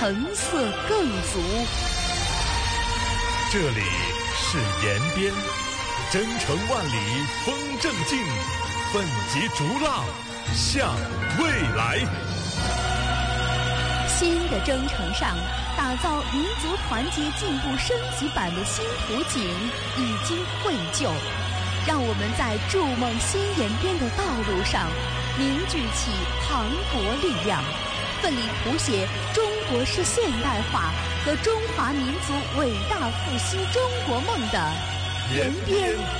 成色更足。 这里是延边，征程万里风正劲，奋楫逐浪向未来。 新的征程上，打造民族团结进步升级版的新图景已经绘就，让我们在筑梦新延边的道路上凝聚起磅礴力量，奋力谱写中国式现代化和中华民族伟大复兴中国梦的延边